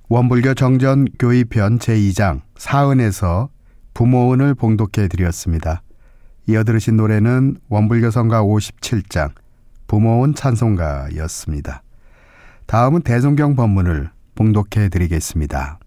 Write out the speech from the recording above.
원불교 정전 교의편 제2장 사은에서 부모은을 봉독해 드렸습니다. 이어 들으신 노래는 원불교 성가 57장 부모은 찬송가였습니다. 다음은 대성경 법문을 봉독해 드리겠습니다.